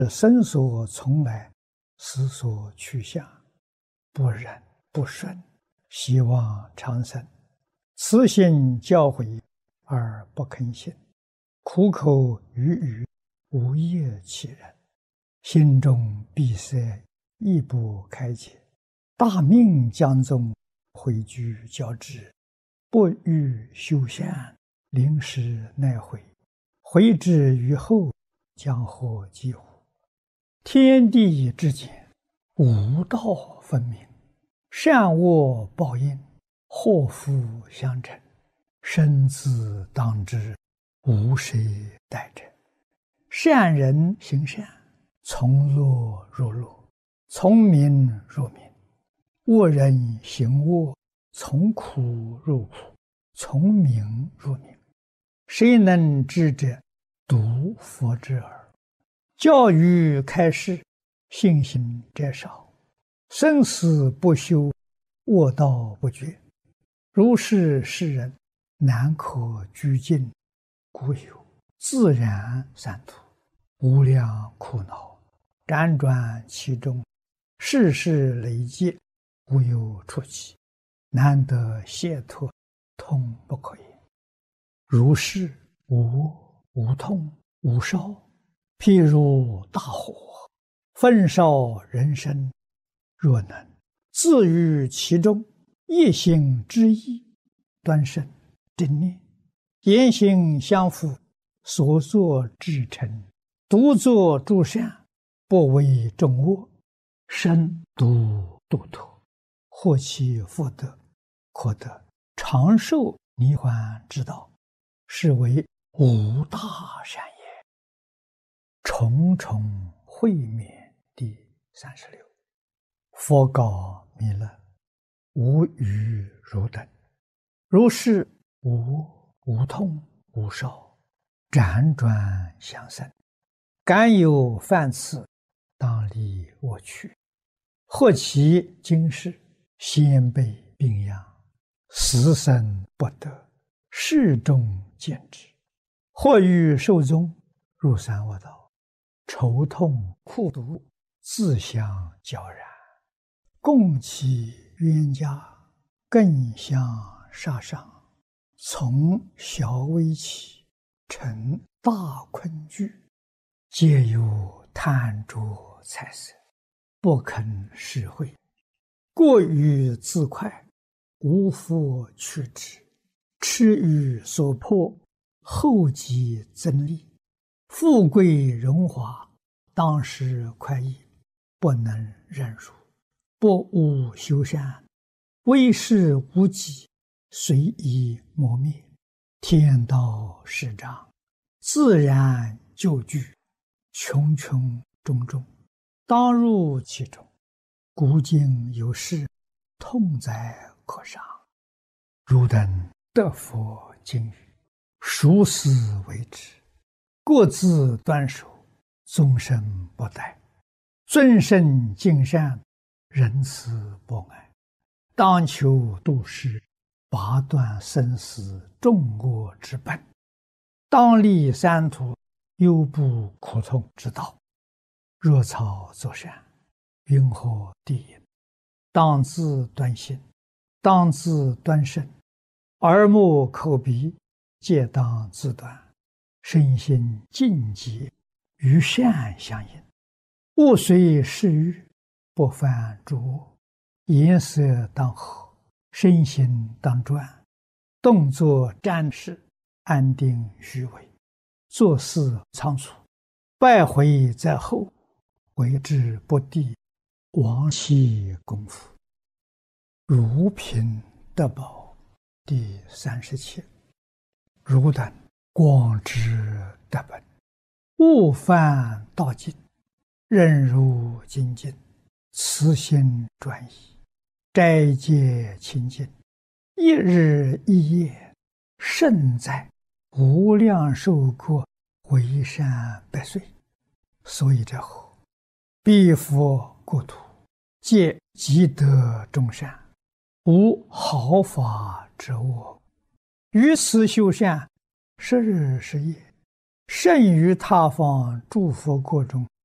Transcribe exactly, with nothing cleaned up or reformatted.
身所从来，思所去向，不忍不顺，希望长生。慈心教诲而不肯信，苦口语语无业其人，心中闭塞亦不开解。大命将宗，回居交之，不欲修善，临时奈悔，回之于后，将获几乎？天地之间，无道分明，善恶报应，祸福相承，生自当之，无谁代者。善人行善，从乐入乐，从名入名；恶人行恶，从苦入苦，从名入名。谁能知者？独佛之耳。教育开示，信心者少，生死不休，恶道不绝。如是世人，难可居尽，故有自然三途，无量苦恼，辗转其中，世事累积，无有出期，难得解脱，痛不可言。如是无无痛无烧，譬如大火，焚烧人生。若能自于其中，一心之意，端慎正念，言行相符，所作至诚，独作诸善，不为众恶，身独度脱，获其福德，可得长寿离患之道，是为无大善也。重重会面第三十六。佛告弥勒：无余如等，如是无无痛无烧，辗转相生，敢有犯次，当离我去。或其今世，先辈病殃，死生不得，世众见之；或欲寿终，入三恶道，愁痛苦毒，自相交然，共其冤家，更相杀伤，从小危起，成大困惧，皆有贪着财色，不肯施惠，过于自快，无复去之，痴于所迫，后继增利，富贵荣华，当时快意，不能忍辱，不务修善，为事无己，随意磨灭。天道始长，自然就具，穷穷种种，当入其中。古今有事，痛哉可伤。汝等得佛经语，熟思为之，各自端守，终身不殆，尊圣敬善，仁慈博爱，当求度世，拔断生死众恶之本，当立三途，忧怖苦痛之道。若草作善，云何地也？当自端心，当自端身，耳目口鼻皆当自端，身心净洁，与善相应，勿随世欲，不犯诸恶。颜色当和，身心当专，动作瞻视，安定虚伪，做事仓促，败毁在后，为之不第，亡其功夫。如贫得宝第三十七。汝等广知德本，勿犯道尽，忍辱精进，慈心专一，斋戒清净，一日一夜，胜在无量寿国，为善百岁。所以者后，彼佛国土，皆积德众善，无毫发之恶。于此修善，十日十夜，胜于他方诸佛国中